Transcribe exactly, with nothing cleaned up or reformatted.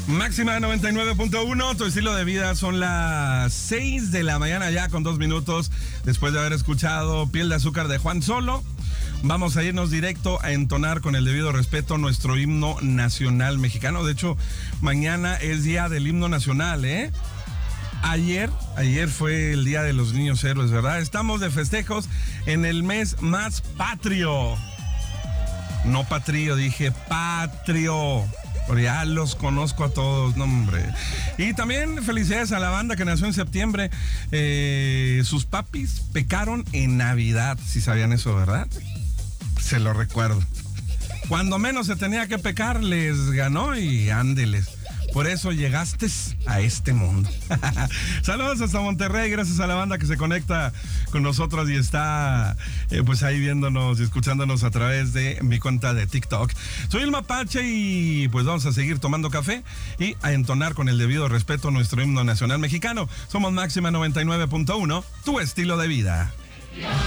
Máxima noventa y nueve punto uno, tu estilo de vida. Son las seis de la mañana ya con dos minutos. Después de haber escuchado Piel de Azúcar de Juan Solo, vamos a irnos directo a entonar con el debido respeto nuestro himno nacional mexicano. De hecho, mañana es día del himno nacional, ¿eh? Ayer, ayer fue el Día de los Niños Héroes, ¿verdad? Estamos de festejos en el mes más patrio. No patrio, dije patrio. Ya los conozco a todos, no hombre. Y también felicidades a la banda que nació en septiembre. Eh, sus papis pecaron en Navidad, si sabían eso, ¿verdad? Se lo recuerdo. Cuando menos se tenía que pecar, les ganó y ándeles. Por eso llegaste a este mundo. Saludos hasta Monterrey, gracias a la banda que se conecta con nosotros y está eh, pues ahí viéndonos y escuchándonos a través de mi cuenta de TikTok. Soy el Mapache y pues vamos a seguir tomando café y a entonar con el debido respeto nuestro himno nacional mexicano. Somos Máxima noventa y nueve punto uno, tu estilo de vida.